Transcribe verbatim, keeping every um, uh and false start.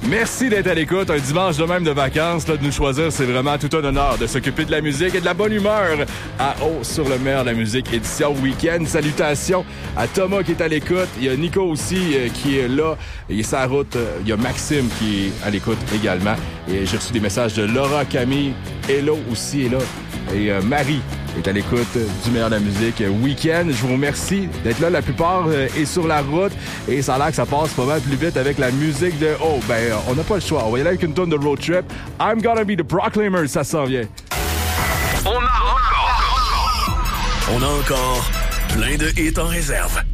Merci d'être à l'écoute. Un dimanche de même de vacances, là, de nous choisir, c'est vraiment tout un honneur de s'occuper de la musique et de la bonne humeur à Haut sur le meilleur de la musique, édition week-end. Salutations à Thomas qui est à l'écoute. Il y a Nico aussi euh, qui est là. Il est sur la route. Il y a Maxime qui est à l'écoute également. Et j'ai reçu des messages de Laura, Camille, Hello aussi est là. Et euh, Marie est à l'écoute du meilleur de la musique week-end. Je vous remercie d'être là. La plupart euh, est sur la route et ça a l'air que ça passe pas mal plus vite avec la musique de... Oh, ben, euh, on n'a pas le choix. On va y aller avec une tonne de road trip. I'm Gonna Be the Proclaimers, ça s'en vient. On a encore... On a encore plein de hits en réserve.